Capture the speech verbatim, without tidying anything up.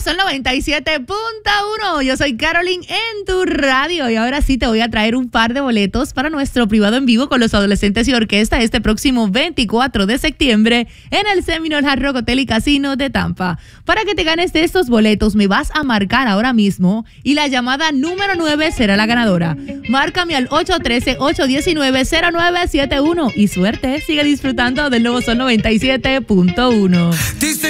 Sol noventa y siete punto uno. Yo soy Carolyn en tu radio y ahora sí te voy a traer un par de boletos para nuestro privado en vivo con los adolescentes y orquesta este próximo veinticuatro de septiembre en el Seminole Hard Rock Hotel y Casino de Tampa. Para que te ganes de estos boletos me vas a marcar ahora mismo y la llamada número nueve será la ganadora. Márcame al ocho uno tres, ocho uno nueve, cero nueve siete uno y suerte, sigue disfrutando del nuevo Sol noventa y siete punto uno.